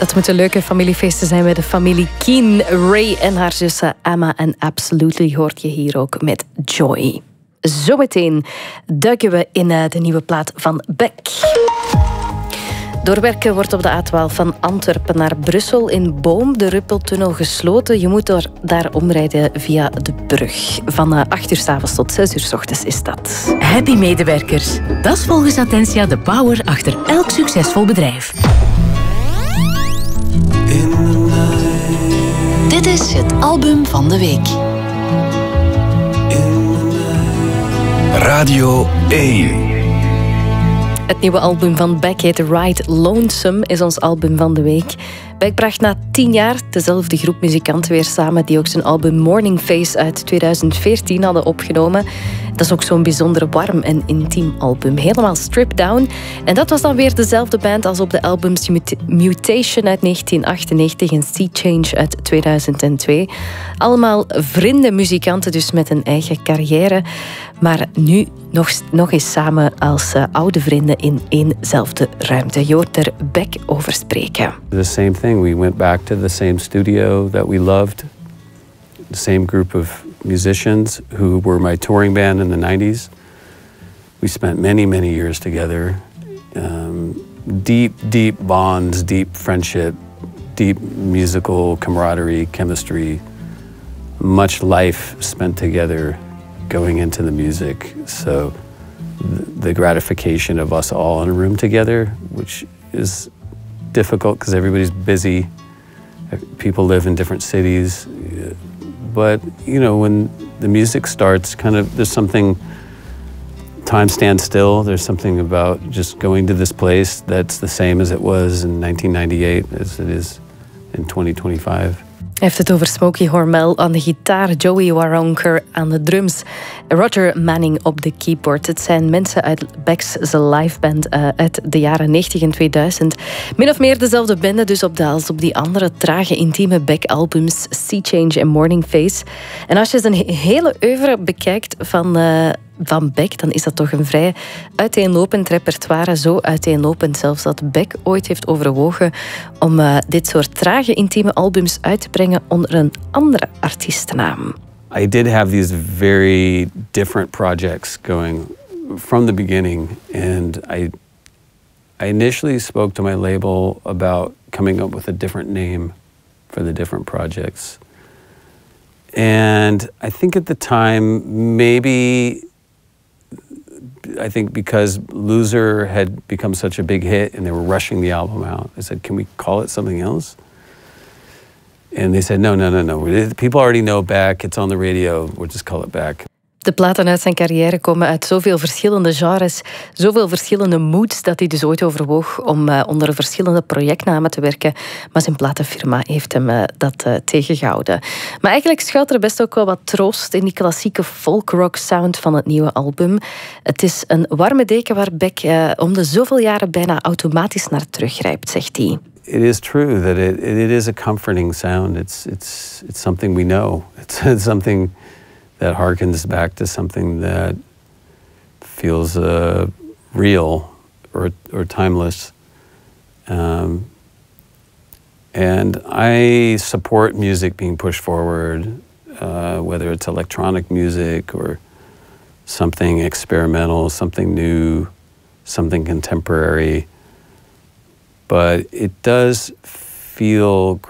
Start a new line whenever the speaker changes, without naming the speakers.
Dat moeten leuke familiefeesten zijn bij de familie Keen. Ray en haar zussen Emma en Absolutely hoort je hier ook met Joy. Zometeen duiken we in de nieuwe plaat van Beck. Doorwerken wordt op de A12 van Antwerpen naar Brussel in Boom de Ruppeltunnel gesloten. Je moet daar omrijden via de brug. Van 8 uur 's avonds tot 6 uur 's ochtends is dat.
Happy medewerkers. Dat is volgens Attentia de power achter elk succesvol bedrijf. Dit is het album van de week.
Radio 1.
Het nieuwe album van Beck heet Ride Lonesome, is ons album van de week. Beck bracht na 10 jaar dezelfde groep muzikanten weer samen die ook zijn album Morning Face uit 2014 hadden opgenomen. Dat is ook zo'n bijzonder warm en intiem album. Helemaal stripped down. En dat was dan weer dezelfde band als op de albums Mutation uit 1998 en Sea Change uit 2002. Allemaal vrienden muzikanten, dus met een eigen carrière. Maar nu nog eens samen als oude vrienden in éénzelfde ruimte. Je hoort er Beck over spreken.
The same thing. We went back to the same studio that we loved. The same group of musicians who were my touring band in the 90s. We spent many, many years together. Deep bonds, deep friendship, deep musical camaraderie, chemistry. Much life spent together going into the music. So the gratification of us all in a room together, which is difficult because everybody's busy. People live in different cities. But, you know, when the music starts, there's something, time stands still. There's something about just going to this place that's the same as it was in 1998 as it is in 2025.
Hij heeft het over Smokey Hormel aan de gitaar, Joey Waronker aan de drums, Roger Manning op de keyboard. Het zijn mensen uit Beck's liveband uit de jaren 90 en 2000. Min of meer dezelfde bende dus als op die andere trage, intieme Beck-albums Sea Change en Morning Face. En als je zijn hele oeuvre bekijkt van Beck, dan is dat toch een vrij uiteenlopend repertoire. Zo uiteenlopend zelfs dat Beck ooit heeft overwogen om dit soort trage, intieme albums uit te brengen onder een andere artiestennaam.
I did have these very different projects going from the beginning, and I initially spoke to my label about coming up with a different name for the different projects. And I think at the time, I think because Loser had become such a big hit and they were rushing the album out, I said, can we call it something else? And they said, no. People already know Beck, it's on the radio, we'll just call it Beck.
De platen uit zijn carrière komen uit zoveel verschillende genres, zoveel verschillende moods, dat hij dus ooit overwoog om onder verschillende projectnamen te werken. Maar zijn platenfirma heeft hem dat tegengehouden. Maar eigenlijk schuilt er best ook wel wat troost in die klassieke folk-rock sound van het nieuwe album. Het is een warme deken waar Beck om de zoveel jaren bijna automatisch naar teruggrijpt, zegt hij.
It is true that it is a comforting sound. It's something we know. It's something that harkens back to something that feels real or timeless. And I support music being pushed forward, whether it's electronic music or something experimental, something new, something contemporary. But it does feel